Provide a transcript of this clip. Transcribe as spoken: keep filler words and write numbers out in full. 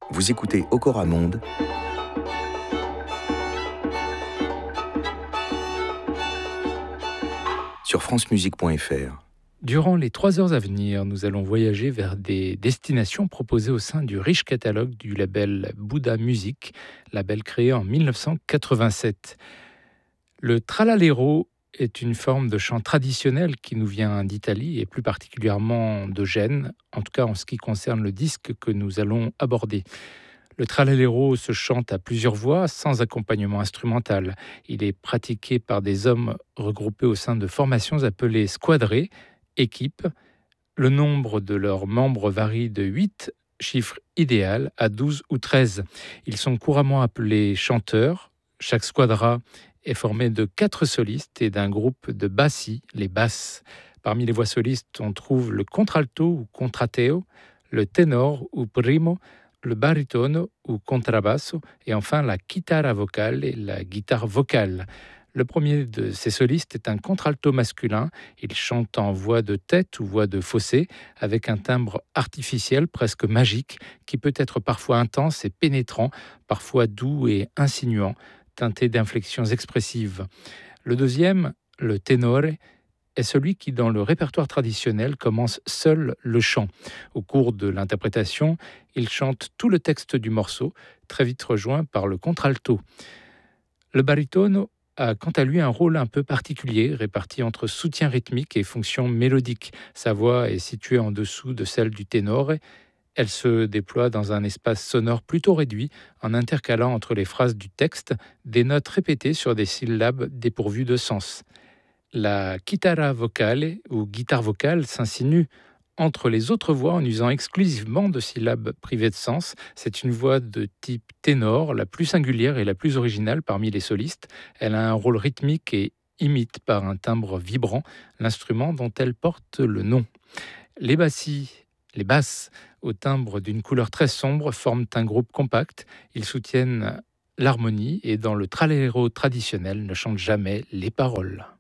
Vous écoutez Okora Monde sur francemusique point f r. Durant les trois heures à venir, nous allons voyager vers des destinations proposées au sein du riche catalogue du label Bouddha Music, label créé en mille neuf cent quatre-vingt-sept. Le tralalero est une forme de chant traditionnel qui nous vient d'Italie et plus particulièrement de Gênes, en tout cas en ce qui concerne le disque que nous allons aborder. Le tralalero se chante à plusieurs voix, sans accompagnement instrumental. Il est pratiqué par des hommes regroupés au sein de formations appelées squadrées, équipes. Le nombre de leurs membres varie de huit, chiffre idéal, à douze ou treize. Ils sont couramment appelés chanteurs. Chaque squadra est formé de quatre solistes et d'un groupe de bassi, les basses. Parmi les voix solistes, on trouve le contralto ou contrateo, le ténor ou primo, le baritono ou contrabasso et enfin la chitarra vocale et la guitare vocale. Le premier de ces solistes est un contralto masculin. Il chante en voix de tête ou voix de fossé avec un timbre artificiel presque magique qui peut être parfois intense et pénétrant, parfois doux et insinuant, teinté d'inflexions expressives. Le deuxième, le tenore, est celui qui, dans le répertoire traditionnel, commence seul le chant. Au cours de l'interprétation, il chante tout le texte du morceau, très vite rejoint par le contralto. Le baritono a quant à lui un rôle un peu particulier, réparti entre soutien rythmique et fonction mélodique. Sa voix est située en dessous de celle du ténor. Elle se déploie dans un espace sonore plutôt réduit, en intercalant entre les phrases du texte des notes répétées sur des syllabes dépourvues de sens. La chitarra vocale ou guitare vocale s'insinue entre les autres voix en usant exclusivement de syllabes privées de sens. C'est une voix de type ténor, la plus singulière et la plus originale parmi les solistes. Elle a un rôle rythmique et imite par un timbre vibrant l'instrument dont elle porte le nom. Les bassis, les basses, au timbre d'une couleur très sombre, forment un groupe compact. Ils soutiennent l'harmonie et dans le tralalero traditionnel ne chantent jamais les paroles.